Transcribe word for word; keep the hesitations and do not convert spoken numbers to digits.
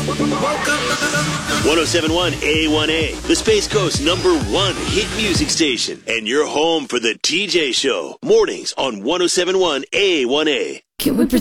one oh seven point one A one A, the Space Coast number one hit music station, and you're home for the T J Show, mornings on one oh seven point one A one A. Can we